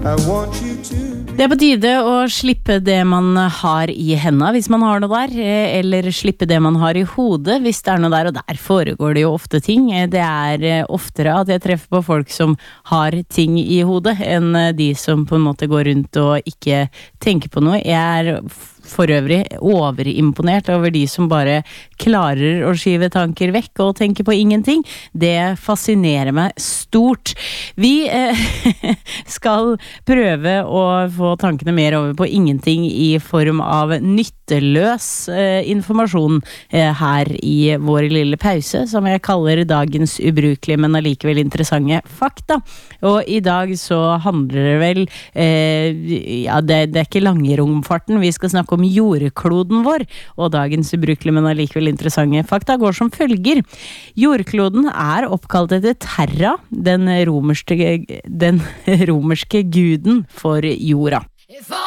I want you to. Det på tide å slippe det man har I hendene, hvis man har noe der, eller slippe det man har I hodet, hvis det noe der, og der foregår det jo ofte ting. Det oftere at jeg treffer på folk som har ting I hodet, enn de som på en måte går rundt og ikke tenker på noe. Jeg for øvrig overimponert over de som bare klarer å skyve tanker vekk og tenke på ingenting. Det fascinerer meg stort. Vi skal prøve å få tankene mer over på ingenting I form av nytteløs informasjon her I vår lille pause, som jeg kaller dagens ubrukelige, men allikevel interessante fakta. Og I dag så handler det vel, ja, det ikke langromfarten, vi skal snakke om jordkloden vår, og dagens ubrukelige, men allikevel interessante fakta går som følger. Jordkloden oppkalt etter Terra, den romerske guden for jorda.